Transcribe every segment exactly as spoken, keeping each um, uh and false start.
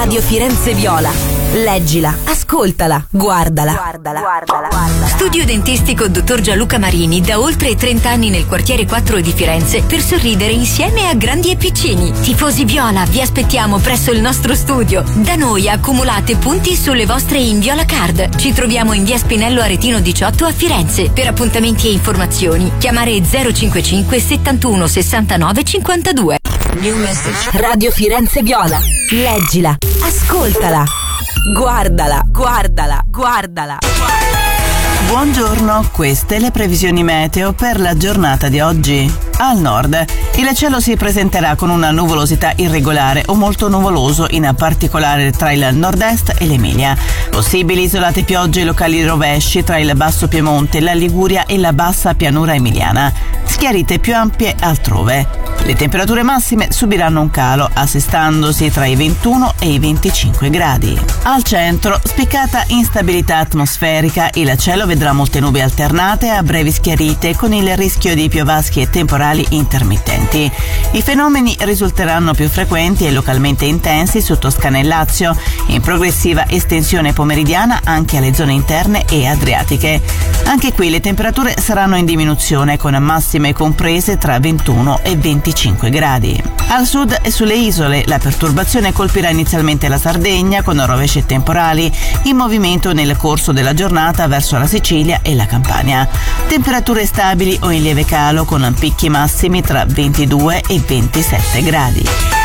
Radio Firenze Viola. Leggila, ascoltala, guardala. Guardala, guardala, guardala. Studio dentistico dottor Gianluca Marini, da oltre trenta anni nel quartiere quattro di Firenze, per sorridere insieme a grandi e piccini. Tifosi viola, vi aspettiamo presso il nostro studio. Da noi accumulate punti sulle vostre Inviola Card. Ci troviamo in via Spinello Aretino diciotto a Firenze. Per appuntamenti e informazioni chiamare zero cinquantacinque settantuno sessantanove cinquantadue. New message. Radio Firenze Viola. Leggila, ascoltala. Guardala, guardala, guardala. Buongiorno, queste le previsioni meteo per la giornata di oggi. Al nord, il cielo si presenterà con una nuvolosità irregolare o molto nuvoloso, in particolare tra il nord-est e l'Emilia. Possibili isolate piogge e locali rovesci tra il basso Piemonte, la Liguria e la bassa pianura emiliana. Schiarite più ampie altrove. Le temperature massime subiranno un calo, assestandosi tra i ventuno e i venticinque gradi. Al centro, spiccata instabilità atmosferica, il cielo vedrà molte nubi alternate a brevi schiarite, con il rischio di piovaschi e temporali intermittenti. I fenomeni risulteranno più frequenti e localmente intensi su Toscana e Lazio, in progressiva estensione pomeridiana anche alle zone interne e adriatiche. Anche qui le temperature saranno in diminuzione, con massime comprese tra ventuno e venticinque gradi. Al sud e sulle isole la perturbazione colpirà inizialmente la Sardegna, con rovesci temporali in movimento nel corso della giornata verso la Sicilia e la Campania. Temperature stabili o in lieve calo, con picchi massimi tra ventidue e ventisette gradi.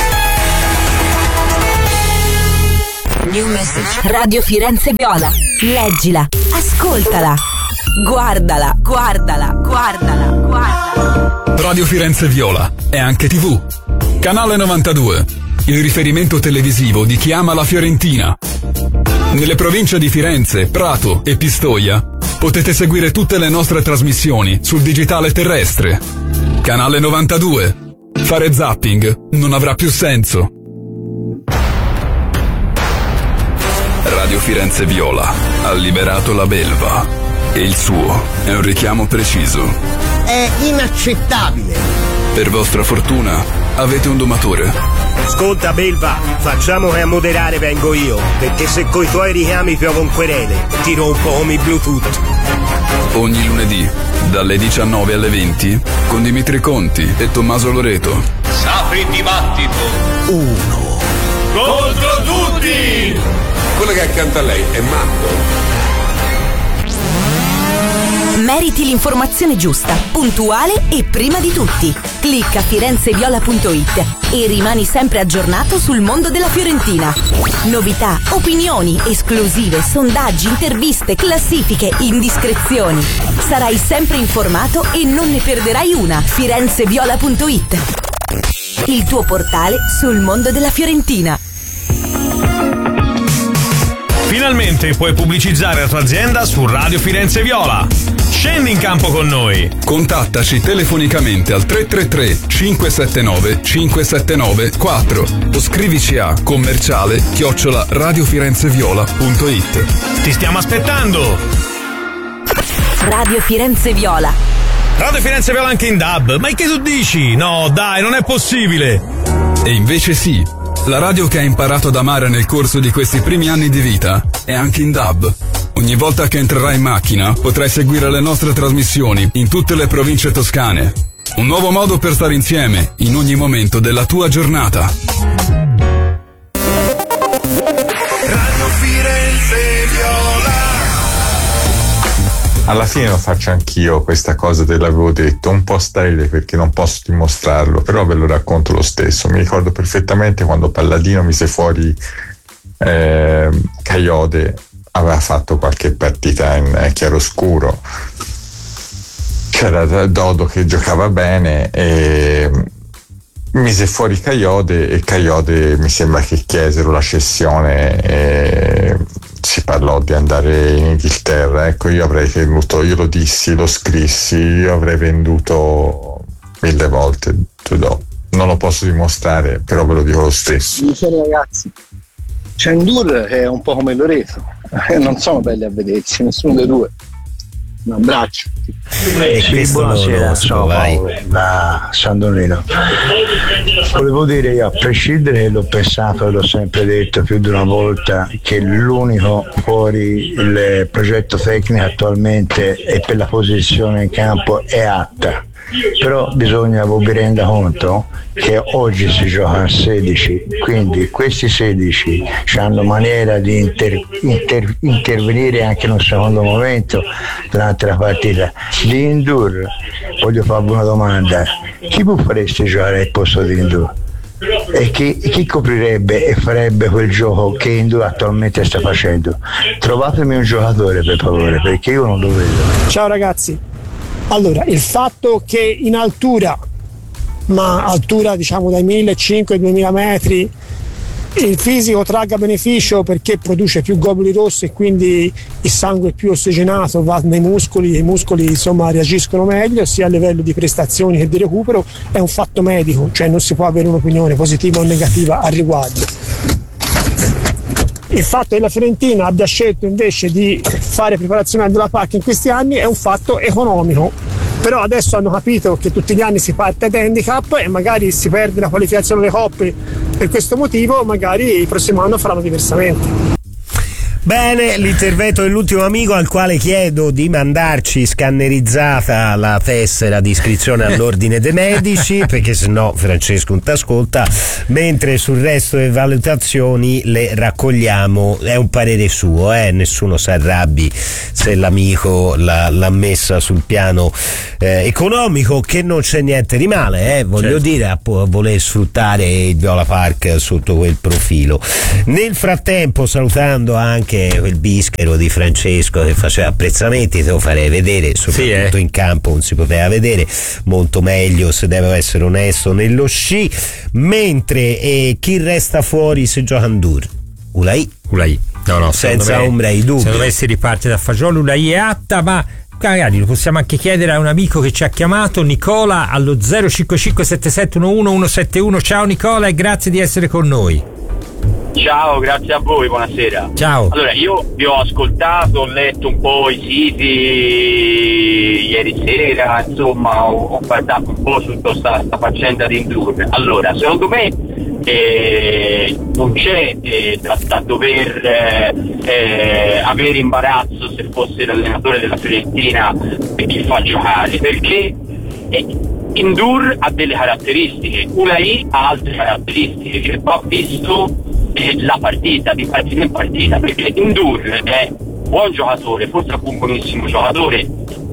New message. Radio Firenze Viola. Leggila, ascoltala. Guardala, guardala, guardala, guardala. Radio Firenze Viola è anche tivù. Canale novantadue, il riferimento televisivo di chi ama la Fiorentina. Nelle province di Firenze, Prato e Pistoia potete seguire tutte le nostre trasmissioni sul digitale terrestre. Canale novantadue. Fare zapping non avrà più senso. Radio Firenze Viola ha liberato la belva e il suo è un richiamo preciso. È inaccettabile. Per vostra fortuna avete un domatore. Ascolta belva, facciamo che a moderare vengo io, perché se coi tuoi richiami piovo un querele, ti rompo come i Bluetooth. Ogni lunedì dalle diciannove alle venti con Dimitri Conti e Tommaso Loreto. S'apre il dibattito. Uno contro tutti. Quello che è accanto a lei è matto. Meriti l'informazione giusta, puntuale e prima di tutti. Clicca firenzeviola punto it e rimani sempre aggiornato sul mondo della Fiorentina. Novità, opinioni, esclusive, sondaggi, interviste, classifiche, indiscrezioni. Sarai sempre informato e non ne perderai una. firenzeviola punto it, il tuo portale sul mondo della Fiorentina. Finalmente puoi pubblicizzare la tua azienda su Radio Firenze Viola. Scendi in campo con noi. Contattaci telefonicamente al tre tre tre cinque sette nove cinque sette nove quattro o scrivici a commerciale chiocciola radiofirenzeviola punto it. Ti stiamo aspettando. Radio Firenze Viola. Radio Firenze Viola anche in D A B. Ma che tu dici? No, dai, non è possibile. E invece sì. La radio che hai imparato ad amare nel corso di questi primi anni di vita è anche in D A B. Ogni volta che entrerai in macchina potrai seguire le nostre trasmissioni in tutte le province toscane. Un nuovo modo per stare insieme in ogni momento della tua giornata. Radio Firenze Viola. Alla fine lo faccio anch'io questa cosa, te l'avevo detto, un po' sterile perché non posso dimostrarlo, però ve lo racconto lo stesso. Mi ricordo perfettamente quando Palladino mise fuori eh, Caiode, aveva fatto qualche partita in eh, chiaroscuro, c'era Dodo che giocava bene e mise fuori Caiode e Caiode mi sembra che chiesero la cessione e si parlò di andare in Inghilterra. Ecco, io avrei tenuto, io lo dissi, lo scrissi, io avrei venduto mille volte Dodo. Non lo posso dimostrare, però ve lo dico lo stesso. Dicevo ragazzi, Cendur è un po' come Loreto, non sono belli a vedersi, nessuno dei due. Un abbraccio. E sì, buonasera, sono Paolo da San Donino. Volevo dire, io a prescindere, l'ho pensato e l'ho sempre detto più di una volta, che l'unico fuori il progetto tecnico attualmente e per la posizione in campo è Atta. Però bisogna, vi renda conto che oggi si gioca a sedici, quindi questi sedici hanno maniera di inter, inter, intervenire anche in un secondo momento durante la partita. Di Ndour, voglio farvi una domanda: chi può faresti giocare al posto di Ndour? E chi, chi coprirebbe e farebbe quel gioco che Ndour attualmente sta facendo? Trovatemi un giocatore, per favore, perché io non lo vedo. Ciao ragazzi. Allora, il fatto che in altura, ma altura diciamo dai millecinquecento ai duemila metri, il fisico tragga beneficio perché produce più globuli rossi e quindi il sangue più ossigenato va nei muscoli e i muscoli insomma reagiscono meglio sia a livello di prestazioni che di recupero, è un fatto medico, cioè non si può avere un'opinione positiva o negativa al riguardo. Il fatto che la Fiorentina abbia scelto invece di fare preparazione della P A C in questi anni è un fatto economico, però adesso hanno capito che tutti gli anni si parte ad handicap e magari si perde la qualificazione delle coppe per questo motivo, magari il prossimo anno faranno diversamente. Bene, l'intervento dell'ultimo amico al quale chiedo di mandarci scannerizzata la tessera di iscrizione all'ordine dei medici, perché sennò Francesco non t'ascolta, mentre sul resto delle valutazioni le raccogliamo. È un parere suo, eh? Nessuno si arrabbi se l'amico l'ha, l'ha messa sul piano eh, economico, che non c'è niente di male, eh? Voglio certo. dire, a, a voler sfruttare il Viola Park sotto quel profilo. Nel frattempo, salutando anche quel bischero di Francesco che faceva apprezzamenti, te lo farei vedere, soprattutto sì, eh. in campo non si poteva vedere molto meglio, se devo essere onesto, nello sci. Mentre eh, chi resta fuori se gioca Ndour? Ulai Ulai no no senza me, ombra di dubbio. Se dovessi riparte da Fagiolo, Ulai è Atta, ma magari lo possiamo anche chiedere a un amico che ci ha chiamato, Nicola, allo zero cinque cinque sette sette uno uno uno sette uno. Ciao Nicola e grazie di essere con noi. Ciao, grazie a voi, buonasera. Ciao. Allora, io vi ho ascoltato, ho letto un po' i siti ieri sera, insomma, ho, ho guardato un po' su questa faccenda di Ndour. Allora, secondo me eh, non c'è eh, da, da dover eh, eh, avere imbarazzo se fosse l'allenatore della Fiorentina e chi fa giocare, perché eh, Ndour ha delle caratteristiche, Ulai ha altre caratteristiche che va visto la partita, di partita in partita, perché Ndour è un buon giocatore, forse anche un buonissimo giocatore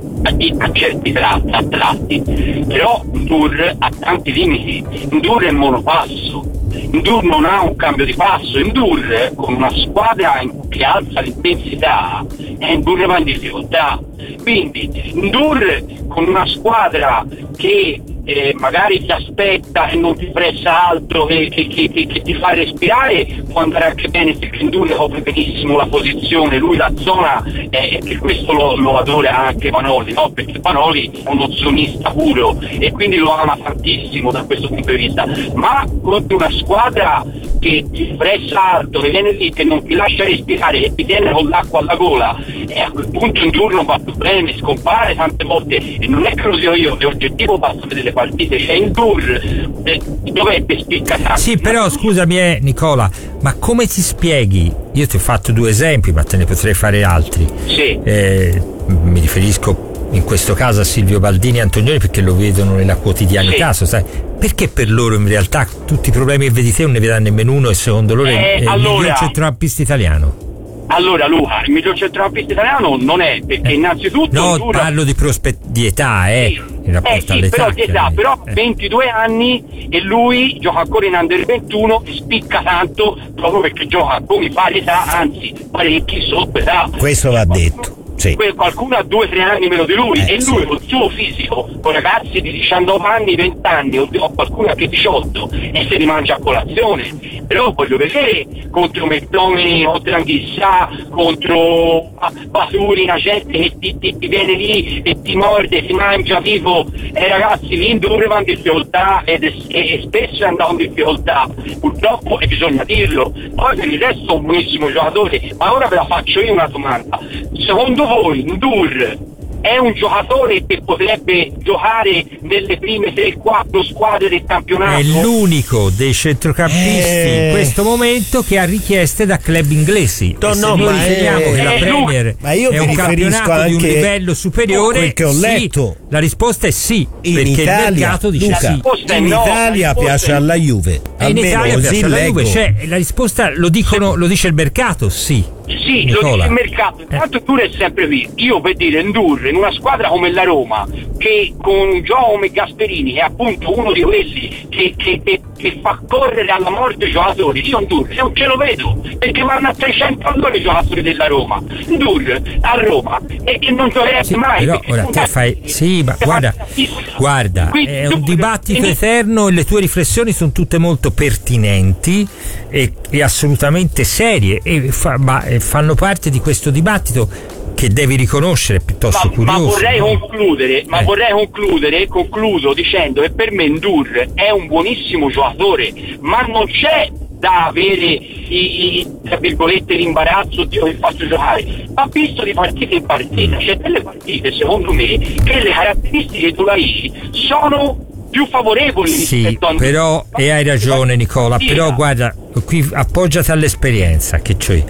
a certi tratti, a tratti, però Ndour ha tanti limiti. Ndour è monopasso, Ndour non ha un cambio di passo, Ndour con una squadra che alza l'intensità, eh, Ndour va in difficoltà, quindi Ndour con una squadra che Eh, magari ti aspetta e non ti pressa altro che, che, che, che, che ti fa respirare, può andare anche bene perché Ndour copre benissimo la posizione, lui la zona, eh, e questo lo, lo adora anche Vanoli, no? Perché Vanoli è uno zonista puro e quindi lo ama tantissimo da questo punto di vista, ma contro una squadra che ti pressa alto, che viene lì, che non ti lascia respirare, che ti tiene con l'acqua alla gola, e a quel punto Ndour non va più bene, scompare tante volte, e non è che lo sia io, è oggettivo, basta vedere le partite, c'è Ndour eh, dovrebbe spiccare. Sì, però scusami eh, Nicola, ma come ti spieghi? Io ti ho fatto due esempi, ma te ne potrei fare altri. Sì. Eh, mi riferisco in questo caso a Silvio Baldini e Antonioni, perché lo vedono nella quotidianità, sì. sai? Perché per loro in realtà tutti i problemi che vedi te non ne vedrà nemmeno uno, e secondo loro eh, è il allora, miglior centrocampista italiano? Allora Luca, il miglior centrocampista italiano non è, perché eh. innanzitutto no, Ndour... parlo di prospe- di età, eh, sì. in rapporto eh sì, all'età, però di età, però eh. ventidue anni e lui gioca ancora in under ventuno e spicca tanto proprio perché gioca come pari età, anzi parecchi sotto età. Questo va detto. Sì. Qualcuno ha due o tre anni meno di lui, eh, e lui sì. con il suo fisico, con ragazzi di diciannove anni, venti anni, o, o qualcuno anche diciotto, e se li mangia a colazione. Però voglio vedere contro McDonald's, contro Anghissà, contro Basurina, gente che ti, ti, ti viene lì e ti morde, ti mangia vivo, e ragazzi lì Ndour va in difficoltà, ed è, e, e spesso è andato in difficoltà, purtroppo, e bisogna dirlo. Poi per il resto è un buonissimo giocatore, ma ora ve la faccio io una domanda: secondo voi Ndour è un giocatore che potrebbe giocare nelle prime tre quattro squadre del campionato. È l'unico dei centrocampisti eh. in questo momento che ha richieste da club inglesi. No, no, noi ma riteniamo è, che la Premier ma io è un campionato di un livello superiore. Quel che ho letto. Sì, la risposta è sì, in perché Italia, il mercato dice Luca, sì. in no, Italia piace alla Juve. E in Italia così piace alla leggo. Juve, cioè, la risposta lo dicono, lo dice il mercato, sì. Sì, Nicola. lo dice il mercato, intanto eh. Ndur è sempre qui. Io per dire Ndur in una squadra come la Roma, che con Giacomo e Gasperini è appunto uno di quelli che, che, che, che fa correre alla morte i giocatori, io Ndur non ce lo vedo, perché vanno a trecento all'ora i giocatori della Roma. Ndur a Roma e, e non giocherebbe sì, mai. Però ora te fai. Sì, ma guarda, guarda, Quindi, è un dibattito eterno e le tue riflessioni sono tutte molto pertinenti e, e assolutamente serie e fa, ma, e fanno parte di questo dibattito che devi riconoscere piuttosto ma, curioso. Ma vorrei no? concludere, ma eh. vorrei concludere, concludo dicendo che per me Ndur è un buonissimo giocatore, ma non c'è da avere i, i, tra virgolette l'imbarazzo di che faccio giocare, ma visto di partita in partita, c'è delle partite secondo me che le caratteristiche di Ulai sono più favorevoli sì, rispetto a però e hai ragione Nicola, però guarda qui appoggiati all'esperienza che c'è.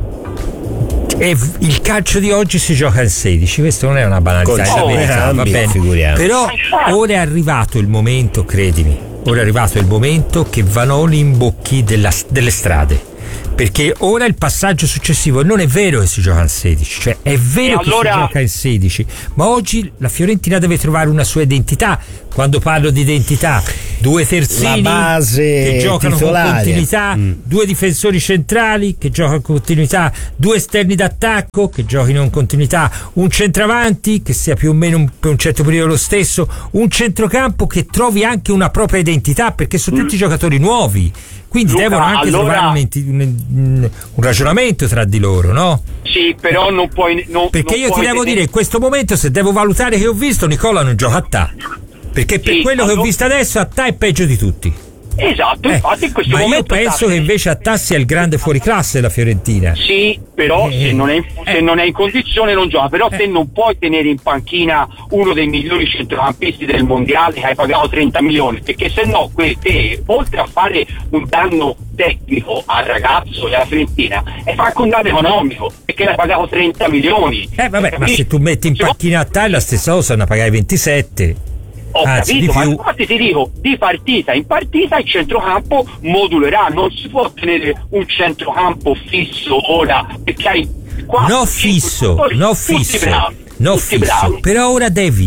E il calcio di oggi si gioca in sedici, questo non è una banalità, è la verità, va bene. Però ora è arrivato il momento, credimi, ora è arrivato il momento che Vanoli imbocchi della, delle strade. Perché ora il passaggio successivo non è vero che si gioca in sedici, cioè è vero e che allora... si gioca in sedici, ma oggi la Fiorentina deve trovare una sua identità. Quando parlo di identità, due terzini la base che giocano titolare. con continuità, mm. due difensori centrali che giocano con continuità, due esterni d'attacco che giochino in continuità, un centravanti che sia più o meno un, per un certo periodo lo stesso, un centrocampo che trovi anche una propria identità, perché sono mm. tutti giocatori nuovi. Quindi Luca, devono anche allora, trovare un, un, un ragionamento tra di loro, no? Sì, però non puoi. Non, Perché non io puoi ti devo vedere... dire, in questo momento, se devo valutare che ho visto, Nicola non gioca a ta. Perché per sì, quello allora... che ho visto adesso, a ta è peggio di tutti. Esatto, eh, infatti in questo ma momento. io penso che invece a ta sia il grande fuoriclasse della Fiorentina. Sì, però eh, se, non è in, eh, se non è in condizione non gioca. Però eh. te non puoi tenere in panchina uno dei migliori centrocampisti del mondiale che hai pagato trenta milioni, perché se no te, oltre a fare un danno tecnico al ragazzo e alla Fiorentina, è fa anche un danno economico, perché l'hai pagato trenta milioni. Eh vabbè, ma se tu metti in panchina a ta la stessa cosa ne pagai ventisette. Ho Anzi, capito, di ma più. infatti ti dico, di partita in partita il centrocampo modulerà, non si può tenere un centrocampo fisso ora, perché hai quattro, no fisso, no fisso, bravi, no fisso, bravi. Però ora devi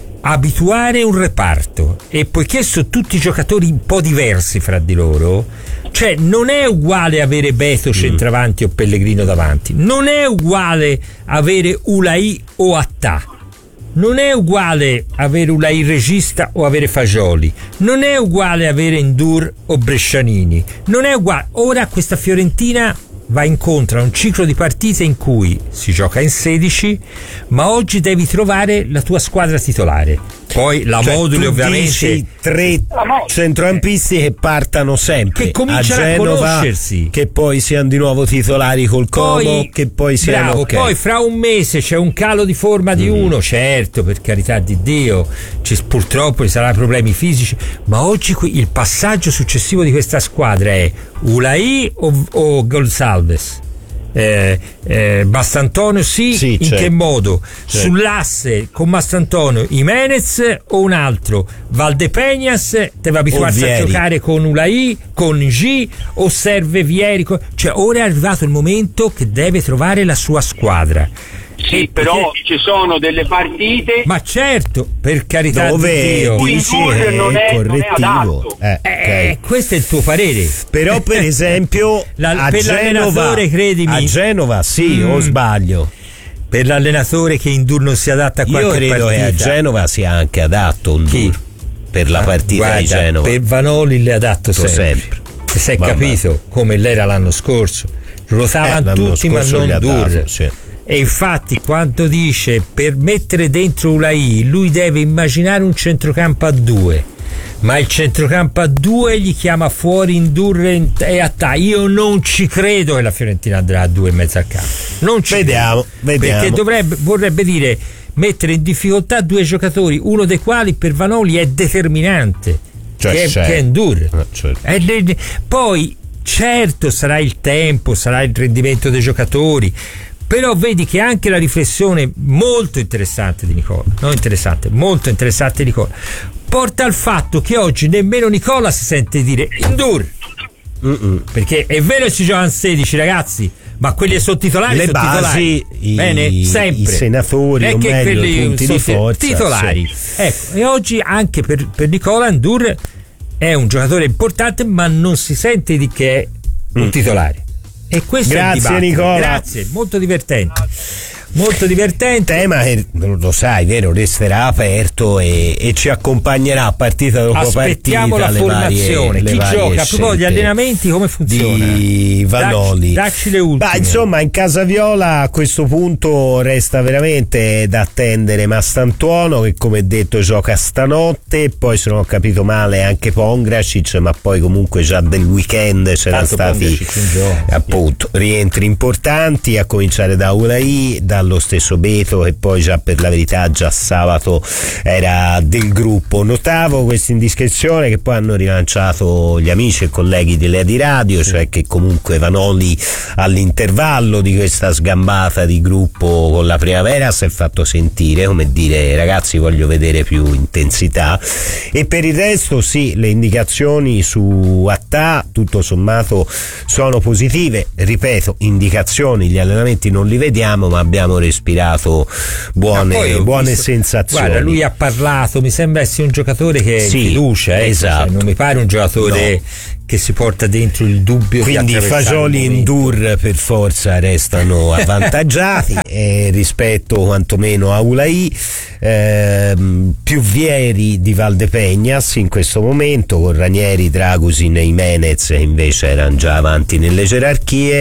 abituare un reparto e poiché sono tutti giocatori un po' diversi fra di loro, cioè non è uguale avere Beto centravanti mm. o Pellegrino davanti, non è uguale avere Ulai o Attà, non è uguale avere Ulai regista o avere Fagioli, non è uguale avere Ndur o Brescianini, non è uguale. Ora questa Fiorentina va incontro a un ciclo di partite in cui si gioca in sedici, ma oggi devi trovare la tua squadra titolare. Poi la cioè, moduli ovviamente tre centrocampisti che partano sempre, che cominciano a Genova, a conoscersi, che poi siano di nuovo titolari col poi, Como, che poi siano bravo, okay. Poi fra un mese c'è un calo di forma di mm-hmm. uno, certo, per carità di Dio, ci, purtroppo ci saranno problemi fisici, ma oggi qui, il passaggio successivo di questa squadra è Ulai o, o Gonçalves? Eh, eh, Mastantonio sì, sì in certo. che modo? Certo. Sull'asse con Mastantonio Jimenez o un altro? Valdepeñas deve abituarsi a giocare con Ulai, con G, o serve Vieri? Cioè ora è arrivato il momento che deve trovare la sua squadra. Sì, e però perché... ci sono delle partite, ma certo, per carità dove di Dio, dici è non è correttivo. Non è eh, eh, okay. questo è il tuo parere. Però per esempio La, a per Genova, l'allenatore, credimi, a Genova sì, mm. o sbaglio? Per l'allenatore che Ndur non si adatta a qualche partita. Io credo che a Genova sia anche adatto un Ndur per la partita Guarda, di Genova. Per Vanoli le adatto sempre. sempre. Se si è Vabbè. capito come l'era l'anno scorso, ruotavano eh, tutti ma non Ndur. Sì. E infatti quando dice per mettere dentro Ulai lui deve immaginare un centrocampo a due, ma il centrocampo a due gli chiama fuori Ndur e Attà. Io non ci credo che la Fiorentina andrà a due in mezzo al campo, non ci vediamo, credo, vediamo. perché dovrebbe, vorrebbe dire mettere in difficoltà due giocatori, uno dei quali per Vanoli è determinante, cioè che, è, certo. che è Ndour. No, certo. È de- poi certo sarà il tempo, sarà il rendimento dei giocatori, però vedi che anche la riflessione molto interessante di Nicola, non interessante, molto interessante di Nicola, porta al fatto che oggi nemmeno Nicola si sente dire Ndour. Mm-mm. Perché è vero che ci giocano sedici ragazzi, ma quelli sottotitolari le sono basi, titolari. Bene, sempre. I senatori, è o che meglio, quelli i punti sono di forza, titolari. sì. Ecco, e oggi anche per, per Nicola Ndour è un giocatore importante, ma non si sente di che è un mm. titolare. E questo Grazie, è il dibattito. Nicola. Grazie, molto divertente. Molto divertente. Tema che lo sai, vero, resterà aperto e, e ci accompagnerà partita dopo Aspettiamo partita. la le formazione, varie, chi le gioca, a proposito di scelte allenamenti come funziona? Di Vanoli. Dacci, dacci le ultime. Ma insomma, in casa Viola a questo punto resta veramente da attendere Mastantuono, che come detto gioca stanotte, poi se non ho capito male anche Pongracic, ma poi comunque già del weekend c'erano stati appunto rientri importanti, a cominciare da Ulai, dallo stesso Beto, e poi già per la verità già sabato era del gruppo. Notavo questa indiscrezione che poi hanno rilanciato gli amici e colleghi delle di radio, cioè che comunque Vanoli all'intervallo di questa sgambata di gruppo con la Primavera si è fatto sentire, come dire ragazzi voglio vedere più intensità, e per il resto sì, le indicazioni su Attà tutto sommato sono positive, ripeto, indicazioni, gli allenamenti non li vediamo ma abbiamo respirato buone, no, buone visto, sensazioni. Guarda, lui ha parlato, mi sembra essere un giocatore che sì, è in fiducia, eh, esatto. Cioè, non mi pare un giocatore no. che si porta dentro il dubbio. Quindi Fagioli e Ndour per forza restano avvantaggiati eh, rispetto quantomeno a Ulai, eh, più Vieri di Valdepegnas in questo momento, con Ranieri, Dragusin e Jimenez che invece erano già avanti nelle gerarchie,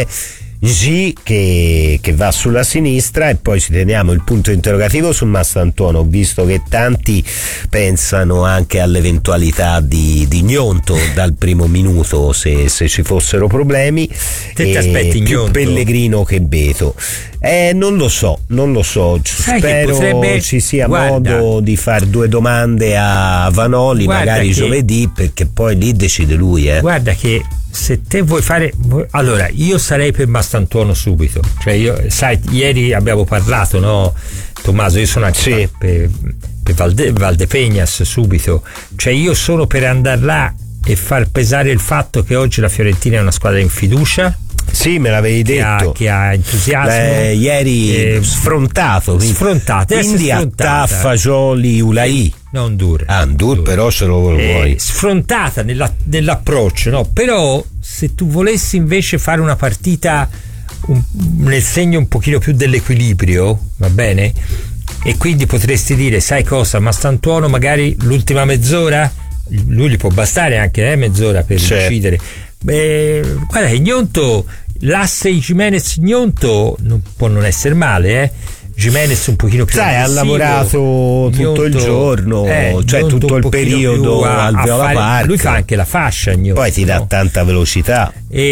G che, che va sulla sinistra, e poi ci teniamo il punto interrogativo su Mastantuono, visto che tanti pensano anche all'eventualità di, di Gnonto dal primo minuto se, se ci fossero problemi. Te ti aspetti più Gnonto? Pellegrino che Beto, eh, non lo so, non lo so, Sai spero potrebbe... ci sia Guarda. modo di fare due domande a Vanoli. Guarda, magari che... giovedì, perché poi lì decide lui. Eh. Guarda che se te vuoi fare, allora io sarei per Mastantuono subito, cioè io, sai, ieri abbiamo parlato, no Tommaso, io sono anche sì. per, per Valde, Valdepegnas subito, cioè io sono per andare là e far pesare il fatto che oggi la Fiorentina è una squadra in fiducia. Sì, me l'avevi che detto. Ha, che ha entusiasmo. Beh, ieri eh, sfrontato. Sfrontato. Quindi Attà, Fagioli, Ulai. Non Ndour. Ah, Ndour però se lo vuoi. Eh, sfrontata nella, nell'approccio, no? Però se tu volessi invece fare una partita un, nel segno un pochino più dell'equilibrio, va bene? E quindi potresti dire, sai cosa, Mastantuono magari l'ultima mezz'ora, lui gli può bastare anche eh, mezz'ora per certo. decidere. Beh, guarda che Gnonto, l'asse Jimenez Gnonto non, può non essere male, eh. Jimenez un pochino più sai, ha lavorato tutto Gnonto, il giorno, eh, cioè Gnonto tutto il periodo a, al Viola Park. Lui fa anche la fascia Gnonto, poi ti dà no? tanta velocità.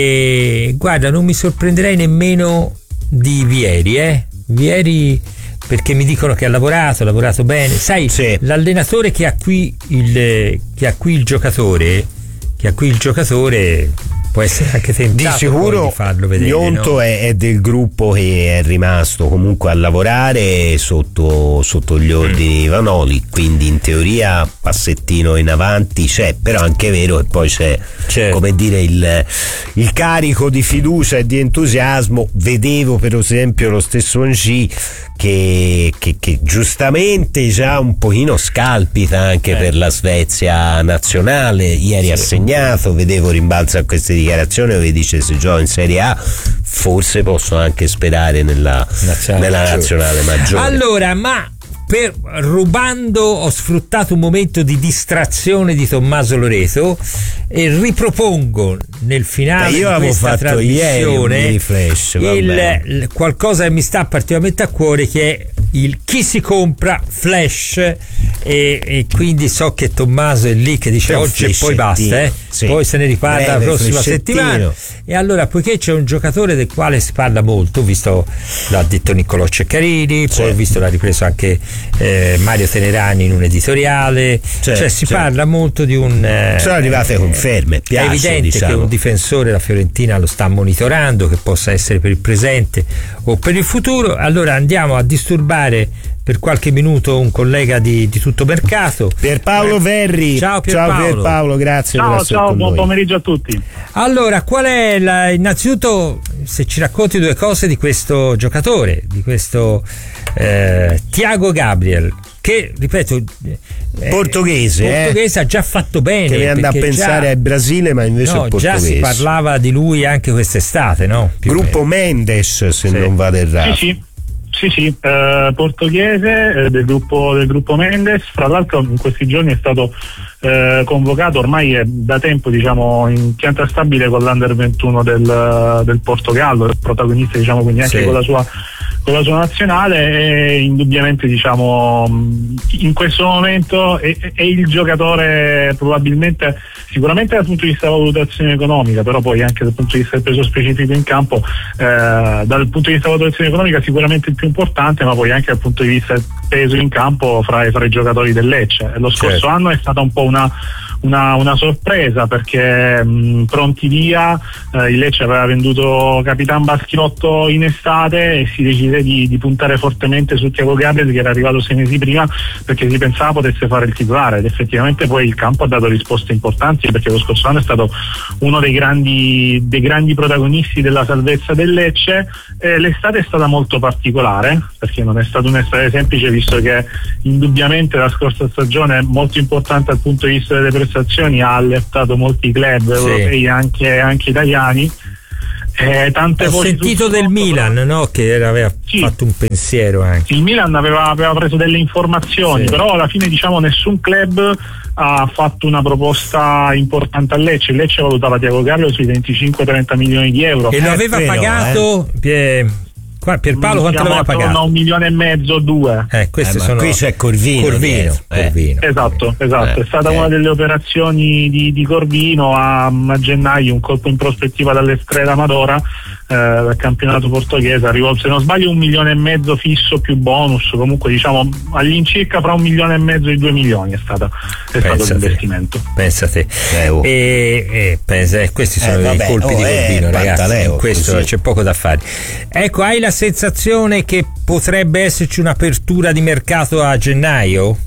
E guarda, non mi sorprenderei nemmeno di Vieri, eh. Vieri, perché mi dicono che ha lavorato, ha lavorato bene. Sai, sì. l'allenatore che ha qui il che ha qui il giocatore che ha qui il giocatore può essere anche tentato di sicuro di farlo vedere. Gnonto no? è, è del gruppo che è rimasto comunque a lavorare sotto, sotto gli ordini di Vanoli, quindi in teoria passettino in avanti c'è, però anche è vero che poi c'è, c'è. come dire il, il carico di fiducia e di entusiasmo. Vedevo per esempio lo stesso Ongi che, che, che giustamente già un pochino scalpita anche eh. per la Svezia nazionale, ieri sì. ha segnato, vedevo rimbalzo a queste dichiarazioni dove dice se gioco in Serie A forse posso anche sperare nella nazionale, nella nazionale maggiore. Allora, ma per rubando ho sfruttato un momento di distrazione di Tommaso Loreto e ripropongo nel finale Beh, io di questa fatto trasmissione ieri un flash, il, il, qualcosa che mi sta particolarmente a cuore, che è il chi si compra Flash, e, e quindi so che Tommaso è lì che dice oggi e poi basta, eh? Sì. Poi se ne riparla Breve, la prossima settimana. E allora, poiché c'è un giocatore del quale si parla molto, visto l'ha detto Niccolò Ceccarini, sì. poi ho visto l'ha ripreso anche eh, Mario Tenerani in un editoriale, cioè, cioè si cioè. parla molto di un eh, sono arrivate conferme, piace, è evidente diciamo. che un difensore la Fiorentina lo sta monitorando, che possa essere per il presente o per il futuro. Allora andiamo a disturbare per qualche minuto un collega di, di Tuttomercato, Pierpaolo Verri. Ciao Pierpaolo. Ciao Pierpaolo, grazie. Ciao, ciao, buon pomeriggio a tutti. Allora, qual è la, innanzitutto se ci racconti due cose di questo giocatore, di questo eh, Thiago Gabriel, che ripeto eh, portoghese, portoghese eh? ha già fatto bene, che viene da pensare già, al Brasile, ma invece no, è portoghese. Già si parlava di lui anche quest'estate, no? Più Gruppo Mendes, se sì. non vado errato. Sì, sì. Sì, sì, eh, portoghese eh, del gruppo del gruppo Mendes, fra l'altro in questi giorni è stato eh, convocato, ormai è da tempo diciamo in pianta stabile con l'Under ventuno del, del Portogallo, il protagonista diciamo quindi anche sì. con la sua con la sua nazionale, e indubbiamente diciamo in questo momento è, è il giocatore probabilmente, sicuramente dal punto di vista della valutazione economica, però poi anche dal punto di vista del peso specifico in campo, eh, dal punto di vista della valutazione economica sicuramente il più importante, ma poi anche dal punto di vista del peso in campo fra, fra i giocatori del Lecce. Lo scorso certo. anno è stata un po' una Una, una sorpresa, perché mh, pronti via eh, il Lecce aveva venduto Capitan Baschiotto in estate e si decise di, di puntare fortemente su Thiago Gabriel, che era arrivato sei mesi prima, perché si pensava potesse fare il titolare, ed effettivamente poi il campo ha dato risposte importanti, perché lo scorso anno è stato uno dei grandi, dei grandi protagonisti della salvezza del Lecce. Eh, l'estate è stata molto particolare, perché non è stata un'estate semplice, visto che indubbiamente la scorsa stagione è molto importante dal punto di vista delle prestazioni, ha allertato molti club sì. europei, anche, anche italiani. Eh, tante Ho sentito del Milan, no? Che aveva sì. fatto un pensiero anche. Il Milan aveva, aveva preso delle informazioni, sì. però alla fine diciamo nessun club ha fatto una proposta importante al Lecce. Il Lecce valutava Thiago Gabriel sui venticinque trenta milioni di euro. E lo aveva eh, pagato eh. Qua Pierpaolo quanto l'aveva pagato? No, un milione e mezzo, due. Eh, queste eh, sono... Qui c'è Corvino. Corvino, eh. Corvino. Esatto, esatto. Eh, è stata eh. una delle operazioni di, di Corvino a, a gennaio, un colpo in prospettiva dall'Estrela Amadora, eh, dal campionato portoghese. Arrivò, se non sbaglio, un milione e mezzo fisso più bonus. Comunque, diciamo, all'incirca fra un milione e mezzo e due milioni è, stata, è stato l'investimento. Pensa te. Eh, oh. E, e pensa, eh, questi sono eh, vabbè, i colpi oh, di Corvino, eh, ragazzi. In questo così. C'è poco da fare. Ecco, hai la sensazione che potrebbe esserci un'apertura di mercato a gennaio?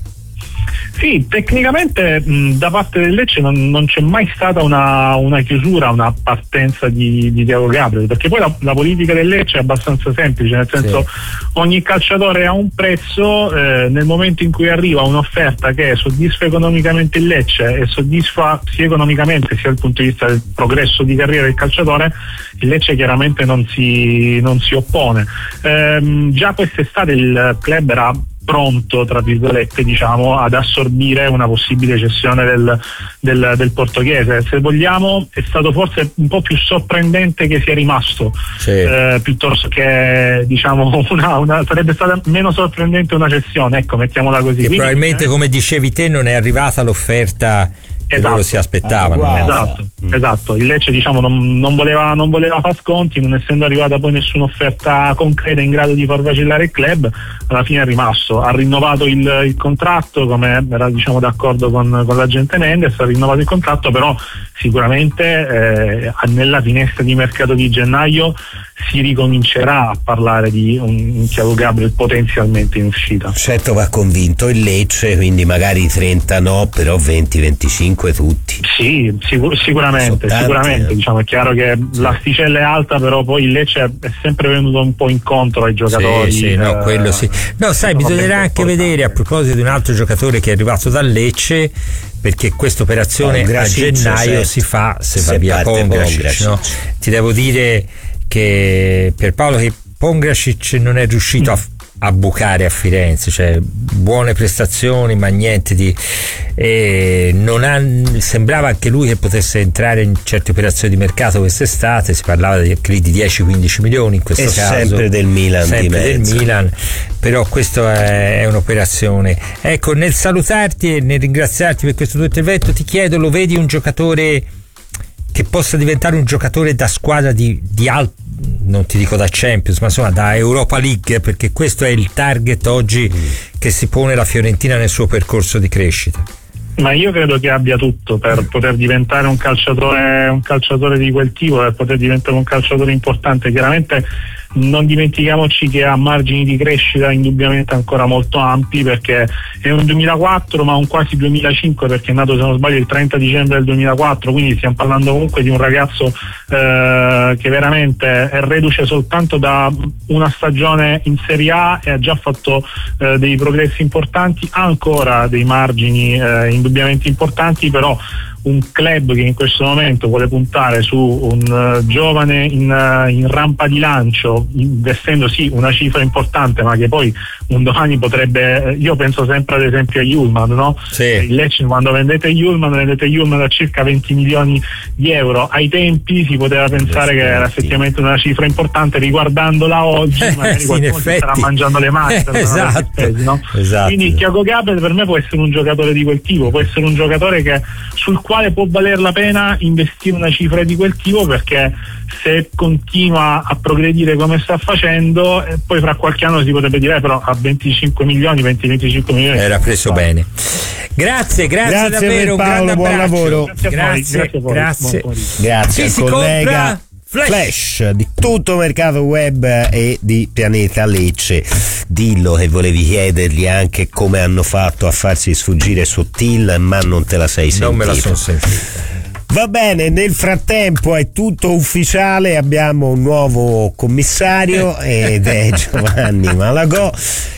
Sì, tecnicamente mh, da parte del Lecce non, non c'è mai stata una, una chiusura, una partenza di, di Thiago Gabriel, perché poi la, la politica del Lecce è abbastanza semplice, nel senso sì. ogni calciatore ha un prezzo, eh, nel momento in cui arriva un'offerta che soddisfa economicamente il Lecce e soddisfa sia economicamente sia dal punto di vista del progresso di carriera del calciatore, il Lecce chiaramente non si, non si oppone. Ehm, già quest'estate il club era pronto, tra virgolette, diciamo, ad assorbire una possibile cessione del, del, del portoghese. Se vogliamo, è stato forse un po' più sorprendente che sia rimasto, sì. eh, piuttosto che, diciamo, una, una, sarebbe stata meno sorprendente una cessione, ecco, mettiamola così. Quindi, probabilmente, eh, come dicevi te, non è arrivata l'offerta che esatto. loro si aspettavano. Ah, esatto, mm. esatto. Il Lecce, diciamo, non, non voleva non voleva far sconti, non essendo arrivata poi nessuna offerta concreta in grado di far vacillare il club, alla fine è rimasto. Ha rinnovato il, il contratto, come era, diciamo, d'accordo con, con l'agente Mendes, ha rinnovato il contratto, però sicuramente eh, nella finestra di mercato di gennaio si ricomincerà a parlare di un, un Thiago Gabriel potenzialmente in uscita. Certo, va convinto il Lecce, quindi magari trenta no, però venti venticinque tutti. Sì, sicur- sicuramente, tanti, sicuramente. Eh. Diciamo, è chiaro che sì. l'asticella è alta, però poi il Lecce è sempre venuto un po' incontro ai giocatori. Sì, sì, no, eh, quello sì. No, sai, bisognerà anche vedere, a proposito di un altro giocatore che è arrivato dal Lecce, perché questa operazione a gennaio si fa se, se va via Pongracic, no? Ti devo dire che per Paolo che Pongracic non è riuscito a a bucare a Firenze, cioè buone prestazioni ma niente di eh, non ha, sembrava anche lui che potesse entrare in certe operazioni di mercato quest'estate, si parlava di, di dieci quindici milioni in questo e caso, sempre del Milan, sempre di del Milan, però questo è, è un'operazione. Ecco, nel salutarti e nel ringraziarti per questo tuo intervento ti chiedo, lo vedi un giocatore che possa diventare un giocatore da squadra di, di alto, non ti dico da Champions, ma insomma da Europa League, perché questo è il target oggi che si pone la Fiorentina nel suo percorso di crescita? Ma io credo che abbia tutto per poter diventare un calciatore un calciatore di quel tipo, per poter diventare un calciatore importante. Chiaramente non dimentichiamoci che ha margini di crescita indubbiamente ancora molto ampi, perché è un duemilaquattro ma un quasi duemilacinque, perché è nato, se non sbaglio, il trenta dicembre del duemilaquattro, quindi stiamo parlando comunque di un ragazzo eh, che veramente è reduce soltanto da una stagione in Serie A e ha già fatto eh, dei progressi importanti, ha ancora dei margini eh, indubbiamente importanti, però un club che in questo momento vuole puntare su un uh, giovane in, uh, in rampa di lancio, investendo sì una cifra importante, ma che poi un domani potrebbe, io penso sempre ad esempio a Hjulmand, no? Sì. Il Lecce, quando vendete Hjulmand, vendete Hjulmand a circa venti milioni di euro. Ai tempi si poteva pensare che era effettivamente una cifra importante, riguardandola oggi magari sì, qualcuno si starà mangiando le mani per esatto. spesi, no? Esatto. Quindi Thiago Gabriel per me può essere un giocatore di quel tipo, può essere un giocatore che sul quale può valer la pena investire una cifra di quel tipo, perché se continua a progredire come sta facendo, eh, poi fra qualche anno si potrebbe dire eh, però a venticinque milioni, venti venticinque milioni era preso bene. Grazie, grazie, grazie davvero, per Paolo, un buon grande lavoro. grazie, grazie, grazie, voi, grazie. Grazie al si collega compra Flash. Flash di tutto Mercato Web e di Pianeta Lecce. Dillo che volevi chiedergli anche come hanno fatto a farsi sfuggire Sottil, ma non te la sei sentita. Non me la sono sentita. Va bene, nel frattempo è tutto ufficiale, abbiamo un nuovo commissario ed è Giovanni Malagò,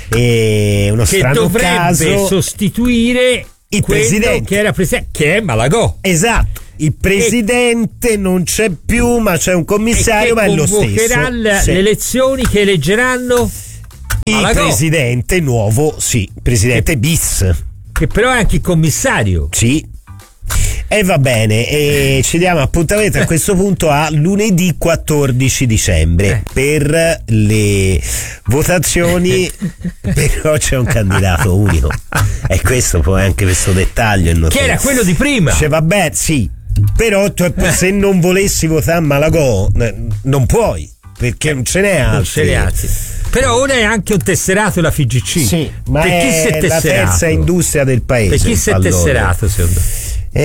e uno che strano dovrebbe caso sostituire il presidente che era presidente, che è Malagò. Esatto. Il presidente e non c'è più, ma c'è un commissario, ma è lo stesso. Convocherà le sì. elezioni che eleggeranno il Malagò. presidente nuovo, sì, presidente bis. Che però è anche il commissario. Sì. E va bene, e ci diamo appuntamento a questo punto a lunedì quattordici dicembre eh. per le votazioni, però c'è un candidato unico, e questo poi anche questo dettaglio è notato. Che era quello di prima. Cioè, vabbè, sì, però tu, se non volessi votare Malagò non puoi, perché non ce n'è altri. Non ce n'è altri. Però ora è anche un tesserato la F I G C. Sì, ma per chi è si è la terza industria del paese. Per chi si è tesserato, secondo me?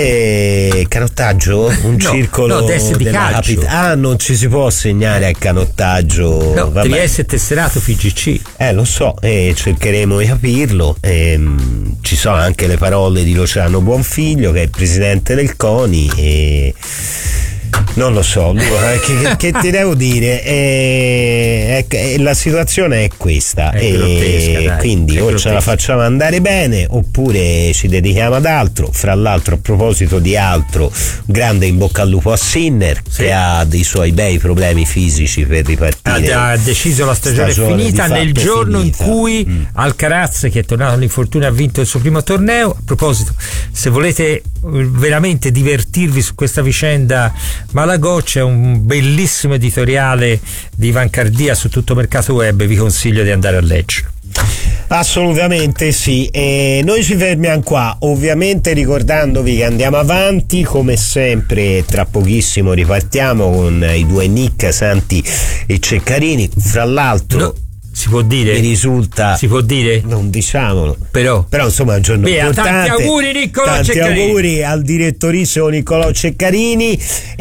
E canottaggio? Un no, circolo no, di della calcio. Capit- ah, non ci si può assegnare al canottaggio. No, vabbè. devi essere tesserato F I G C. Eh, lo so, e cercheremo di capirlo. E, mh, ci sono anche le parole di Luciano Buonfiglio, che è il presidente del CONI, e non lo so, che, che ti devo dire? E, e, la situazione è questa, è e dai, quindi o ce la facciamo andare bene oppure ci dedichiamo ad altro. Fra l'altro, a proposito di altro, grande in bocca al lupo a Sinner, sì, che ha dei suoi bei problemi fisici per ripartire. Ha, ha deciso la stagione, stagione finita nel giorno finita. in cui mm. Alcaraz, che è tornato all'infortunio, ha vinto il suo primo torneo. A proposito, se volete veramente divertirvi su questa vicenda Malagò, c'è un bellissimo editoriale di Ivan Cardia su Tutto Mercato Web, vi consiglio di andare a leggere. Assolutamente sì, e noi ci fermiamo qua, ovviamente ricordandovi che andiamo avanti come sempre. Tra pochissimo ripartiamo con i due Nick, Santi e Ceccarini. Fra l'altro no. Si può dire? Mi risulta. Si può dire? Non diciamolo. Però. Però insomma è un giorno Beh, importante. Tanti auguri Niccolò tanti Ceccarini. auguri al direttorissimo Niccolò Ceccarini.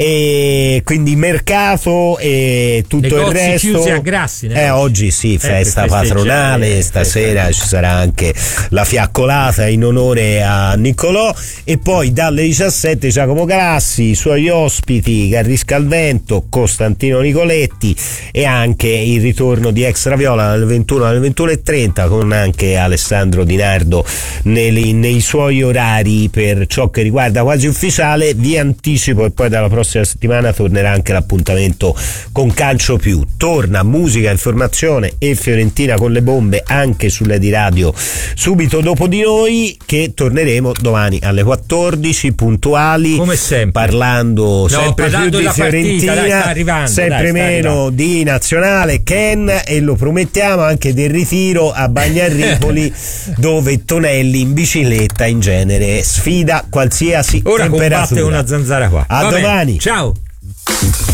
E quindi mercato e tutto negozi il resto. Chiusi a Grassi, eh, oggi sì, festa eh, patronale. Stasera ci sarà anche la fiaccolata in onore a Niccolò. E poi dalle diciassette Giacomo Grassi, i suoi ospiti Garrisca al Vento, Costantino Nicoletti e anche il ritorno di Extra Viola alle ventuno, alle ventuno e trenta, con anche Alessandro Di Nardo nei, nei suoi orari per ciò che riguarda Quasi Ufficiale. Vi anticipo e poi dalla prossima settimana tornerà anche l'appuntamento con Calcio Più. Torna musica, informazione e Fiorentina con le bombe anche sulle di radio subito dopo di noi, che torneremo domani alle quattordici puntuali, come sempre, parlando no, sempre parlando più di Fiorentina, partita, dai, arrivando, sempre dai, meno di Nazionale, Ken, e lo promettiamo anche del ritiro a Bagnarripoli dove Tonelli in bicicletta in genere sfida qualsiasi ora temperatura. Combatte una zanzara qua. A Va domani. Bene. Ciao.